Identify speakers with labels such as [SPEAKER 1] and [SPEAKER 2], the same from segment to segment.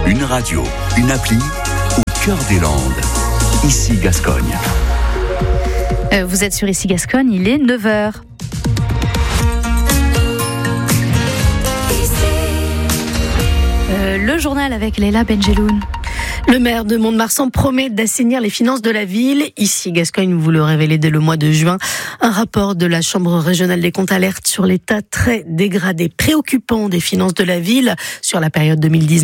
[SPEAKER 1] Une radio, une appli, au cœur des Landes. Ici Gascogne.
[SPEAKER 2] Vous êtes sur Ici Gascogne, il est 9h. Le journal avec Leila Benjeloun.
[SPEAKER 3] Le maire de Mont-de-Marsan promet d'assainir les finances de la ville. Ici, Gascogne, vous le révélez dès le mois de juin. Un rapport de la Chambre régionale des comptes alerte sur l'état très dégradé, préoccupant des finances de la ville sur la période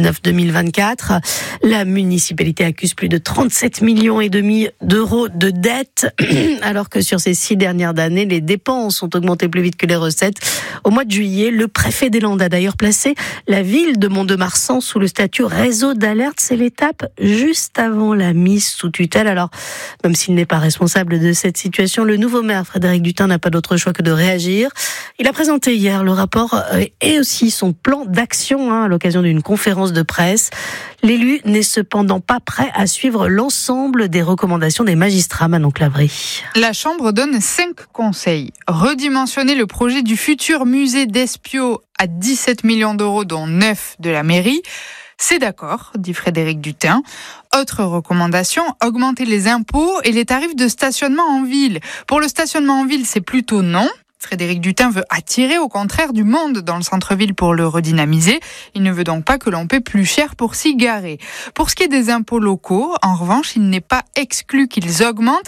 [SPEAKER 3] 2019-2024. La municipalité accuse plus de 37,5 millions d'euros de dettes, alors que sur ces 6 dernières années, les dépenses ont augmenté plus vite que les recettes. Au mois de juillet, le préfet des Landes a d'ailleurs placé la ville de Mont-de-Marsan sous le statut réseau d'alerte. C'est l'étape juste avant la mise sous tutelle. Alors, même s'il n'est pas responsable de cette situation, le nouveau maire Frédéric Dutin n'a pas d'autre choix que de réagir. Il a présenté hier le rapport et aussi son plan d'action à l'occasion d'une conférence de presse. L'élu n'est cependant pas prêt à suivre l'ensemble des recommandations des magistrats. Manon Clavry.
[SPEAKER 4] La Chambre donne 5 conseils. Redimensionner le projet du futur musée d'Espiau à 17 millions d'euros, dont 9 de la mairie. C'est d'accord, dit Frédéric Dutin. Autre recommandation, augmenter les impôts et les tarifs de stationnement en ville. Pour le stationnement en ville, c'est plutôt non. Frédéric Dutin veut attirer au contraire du monde dans le centre-ville pour le redynamiser. Il ne veut donc pas que l'on paie plus cher pour s'y garer. Pour ce qui est des impôts locaux, en revanche, il n'est pas exclu qu'ils augmentent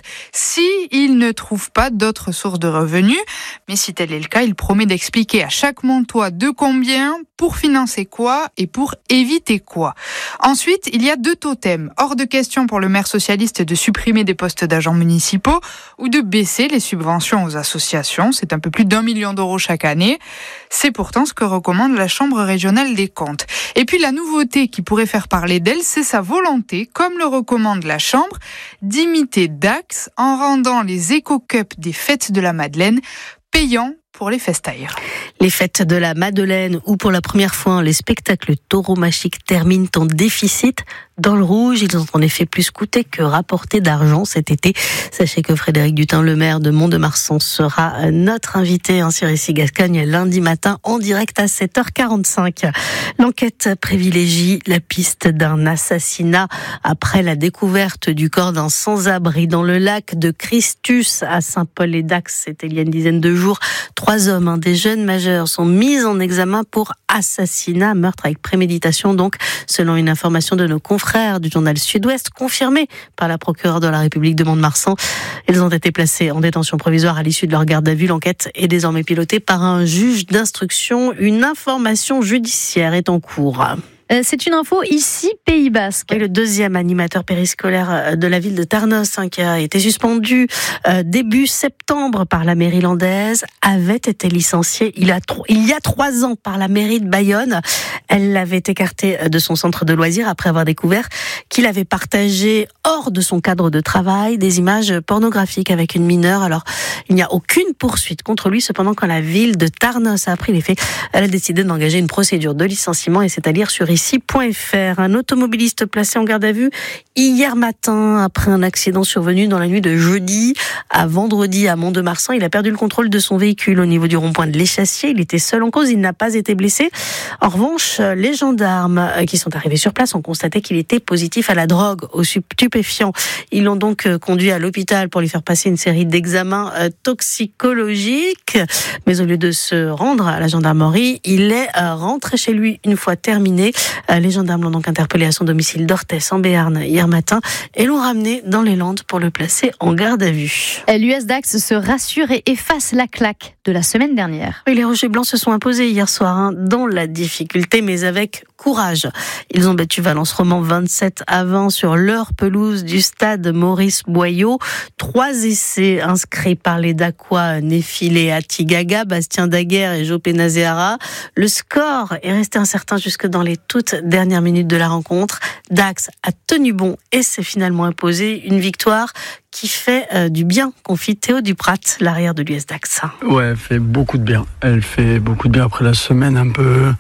[SPEAKER 4] s'ils ne trouvent pas d'autres sources de revenus. Mais si tel est le cas, il promet d'expliquer à chaque Montois de combien, pour financer quoi et pour éviter quoi. Ensuite, il y a 2 totems. Hors de question pour le maire socialiste de supprimer des postes d'agents municipaux ou de baisser les subventions aux associations. C'est un peu plus d'1 million d'euros chaque année. C'est pourtant ce que recommande la Chambre régionale des comptes. Et puis la nouveauté qui pourrait faire parler d'elle, c'est sa volonté, comme le recommande la Chambre, d'imiter Dax en rendant les éco-cups des fêtes de la Madeleine payants pour les festaires.
[SPEAKER 3] Les fêtes de la Madeleine, où pour la première fois les spectacles tauromachiques terminent en déficit. Dans le rouge, ils ont en effet plus coûté que rapporté d'argent cet été. Sachez que Frédéric Dutin, le maire de Mont-de-Marsan, sera notre invité sur Ici Gascogne lundi matin en direct à 7h45. L'enquête privilégie la piste d'un assassinat après la découverte du corps d'un sans-abri dans le lac de Christus à Saint-Paul-et-Dax. C'était il y a une dizaine de jours. 3 hommes, des jeunes majeurs, sont mis en examen pour assassinat, meurtre avec préméditation, donc, selon une information de nos confrères du journal Sud-Ouest, confirmée par la procureure de la République de Mont-de-Marsan. Ils ont été placés en détention provisoire à l'issue de leur garde à vue. L'enquête est désormais pilotée par un juge d'instruction. Une information judiciaire est en cours.
[SPEAKER 2] C'est une info ici, Pays Basque.
[SPEAKER 3] Et le 2e animateur périscolaire de la ville de Tarnos, qui a été suspendu début septembre par la mairie landaise, avait été licencié il y a 3 ans par la mairie de Bayonne. Elle l'avait écarté de son centre de loisirs après avoir découvert qu'il avait partagé hors de son cadre de travail des images pornographiques avec une mineure. Alors, il n'y a aucune poursuite contre lui. Cependant, quand la ville de Tarnos a appris les faits, elle a décidé d'engager une procédure de licenciement, et c'est à lire sur ici.fr. Un automobiliste placé en garde à vue hier matin après un accident survenu dans la nuit de jeudi à vendredi à Mont-de-Marsan. Il a perdu le contrôle de son véhicule au niveau du rond-point de l'Échassier. Il était seul en cause, il n'a pas été blessé. En revanche, les gendarmes qui sont arrivés sur place ont constaté qu'il était positif à la drogue, aux stupéfiants. Ils l'ont donc conduit à l'hôpital pour lui faire passer une série d'examens toxicologiques. Mais au lieu de se rendre à la gendarmerie, il est rentré chez lui une fois terminé. Les gendarmes l'ont donc interpellé à son domicile d'Orthès en Béarn hier matin et l'ont ramené dans les Landes pour le placer en garde à vue.
[SPEAKER 2] L'US Dax se rassure et efface la claque de la semaine dernière.
[SPEAKER 3] Oui, les Rochers Blancs se sont imposés hier soir dans la difficulté, mais avec courage. Ils ont battu Valence Roman 27-20 sur leur pelouse du stade Maurice Boyau. 3 essais inscrits par les Dacois Néfilé Atigaga, Bastien Daguerre et Jopé Nazéara. Le score est resté incertain jusque dans les toutes dernières minutes de la rencontre. Dax a tenu bon et s'est finalement imposé. Une victoire qui fait du bien, confie Théo Duprat, l'arrière de l'US Dax.
[SPEAKER 5] Ouais, elle fait beaucoup de bien. Elle fait beaucoup de bien après la semaine un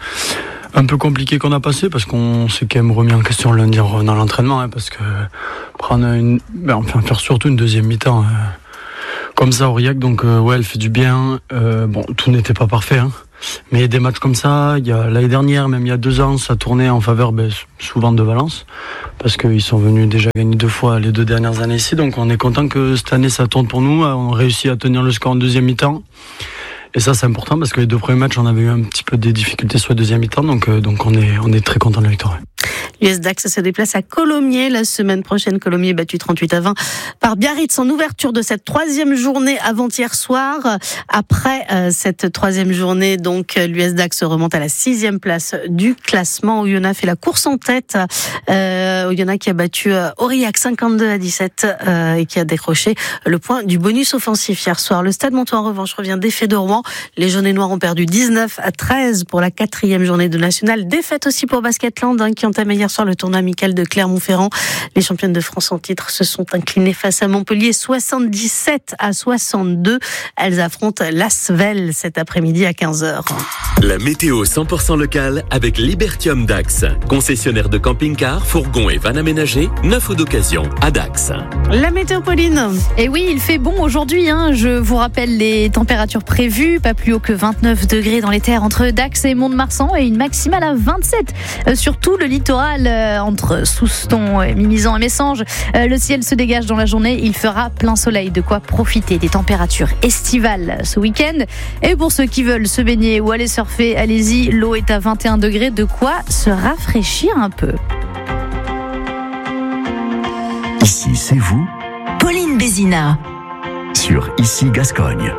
[SPEAKER 5] peu compliquée qu'on a passée, parce qu'on s'est quand même remis en question lundi en revenant à l'entraînement, parce que faire surtout une deuxième mi-temps comme ça Aurillac, donc ouais, elle fait du bien. Bon, tout n'était pas parfait, Mais des matchs comme ça, il y a l'année dernière, même il y a 2 ans, ça tournait en faveur souvent de Valence, parce qu'ils sont venus déjà gagner 2 fois les 2 dernières années ici. Donc on est content que cette année ça tourne pour nous. On réussit à tenir le score en deuxième mi-temps. Et ça c'est important parce que les 2 premiers matchs on avait eu un petit peu des difficultés sur la deuxième mi-temps. Donc on est très content de la victoire.
[SPEAKER 3] L'US Dax se déplace à Colomiers la semaine prochaine. Colomiers battu 38-20 par Biarritz en ouverture de cette 3e journée avant-hier soir. Après cette 3e journée, donc l'US Dax remonte à la 6e place du classement. Oyonnax fait la course en tête. Oyonnax qui a battu Aurillac 52-17 et qui a décroché le point du bonus offensif hier soir. Le Stade Montois en revanche revient défait de Rouen. Les jaunes et noirs ont perdu 19-13 pour la 4e journée de nationale. Défaite aussi pour Basketland qui entamait hier soir le tournoi amical de Clermont-Ferrand. Les championnes de France en titre se sont inclinées face à Montpellier 77-62. Elles affrontent l'Asvel cet après-midi à 15h.
[SPEAKER 6] La météo 100% locale avec Libertium Dax. Concessionnaire de camping-cars, fourgons et vannes aménagés, neufs ou d'occasion à Dax.
[SPEAKER 3] La météo, Pauline.
[SPEAKER 2] Et oui, il fait bon aujourd'hui. Je vous rappelle les températures prévues. Pas plus haut que 29 degrés dans les terres entre Dax et Mont-de-Marsan et une maximale à 27 sur tout le littoral entre Souston, Mimizan et Messanges. Le ciel se dégage dans la journée. Il fera plein soleil, de quoi profiter des températures estivales ce week-end. Et pour ceux qui veulent se baigner ou aller surfer, allez-y. L'eau est à 21 degrés, de quoi se rafraîchir un peu.
[SPEAKER 1] Ici, c'est vous,
[SPEAKER 7] Pauline Bézina.
[SPEAKER 1] sur Ici Gascogne.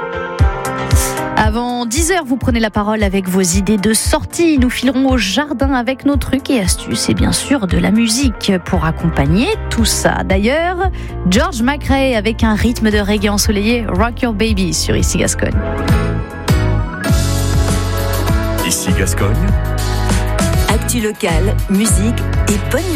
[SPEAKER 2] Avant 10h, vous prenez la parole avec vos idées de sortie. Nous filerons au jardin avec nos trucs et astuces et bien sûr de la musique pour accompagner tout ça. D'ailleurs, George McRae avec un rythme de reggae ensoleillé, Rock Your Baby sur Ici Gascogne.
[SPEAKER 1] Ici Gascogne.
[SPEAKER 7] Actu locale, musique et bonne